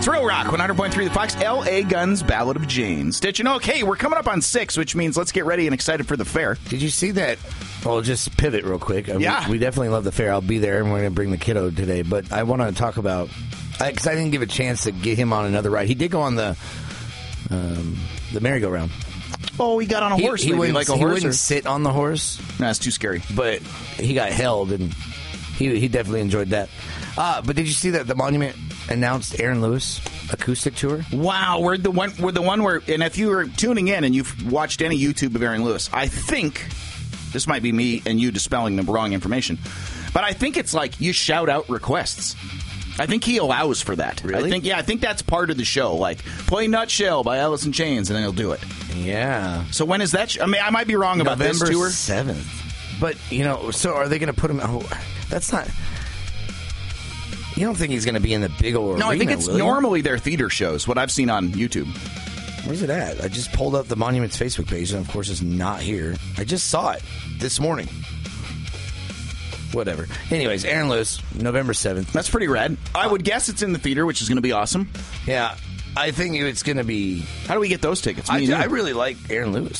Thrill Rock, 100.3 The Fox, L.A. Guns, Ballad of Jane. Stitching. Okay, we're coming up on 6, which means let's get ready and excited for the fair. Did you see that? Well, just pivot real quick. Yeah. We definitely love the fair. I'll be there, and we're going to bring the kiddo today. But I want to talk about, because I didn't give a chance to get him on another ride. He did go on the merry-go-round. Oh, he got on a horse. He wouldn't, like a he horse wouldn't sit on the horse. No, that's too scary. But he got held, and he definitely enjoyed that. But did you see that the Monument announced Aaron Lewis acoustic tour? Wow, we're the one where, and if you were tuning in and you've watched any YouTube of Aaron Lewis, I think this might be me and you dispelling the wrong information, but I think it's like you shout out requests. I think he allows for that. Really? I think that's part of the show. Like, play Nutshell by Alice in Chains, and then he'll do it. Yeah. So when is that? I mean, I might be wrong about November this tour. 7th. But, so are they going to put him... Oh, that's not... You don't think he's going to be in the big old arena, No, I think it's normally their theater shows, what I've seen on YouTube. Where's it at? I just pulled up the Monument's Facebook page, and of course it's not here. I just saw it this morning. Whatever. Anyways, Aaron Lewis, November 7th. That's pretty rad. I would guess it's in the theater, which is going to be awesome. Yeah, I think it's going to be... How do we get those tickets? I really like Aaron Lewis.